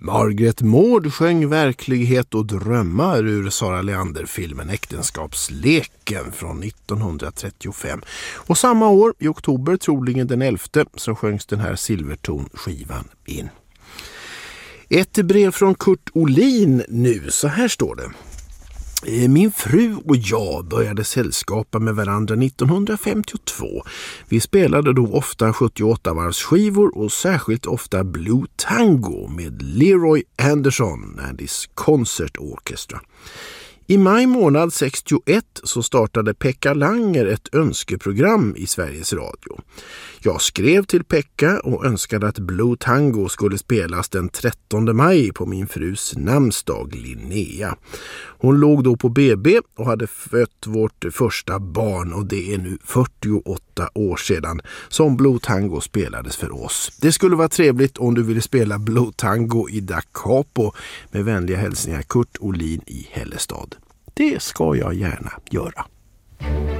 Margaret Maud sjöng Verklighet och drömmar ur Sara Leander-filmen Äktenskapsleken från 1935. Och samma år, i oktober, troligen den 11, så sjöngs den här Silverton-skivan in. Ett brev från Kurt Olin nu, så här står det. Min fru och jag började sällskapa med varandra 1952. Vi spelade då ofta 78-varvsskivor och särskilt ofta Blue Tango med Leroy Anderson and his Concert Orchestra. I maj månad 61 så startade Pekka Langer ett önskeprogram i Sveriges Radio. Jag skrev till Pekka och önskade att Blue Tango skulle spelas den 13 maj på min frus namnsdag Linnea. Hon låg då på BB och hade fött vårt första barn, och det är nu 48 år sedan som Blue Tango spelades för oss. Det skulle vara trevligt om du ville spela Blue Tango i Da Capo. Med vänliga hälsningar, Kurt Olin i Hällestad. Det ska jag gärna göra.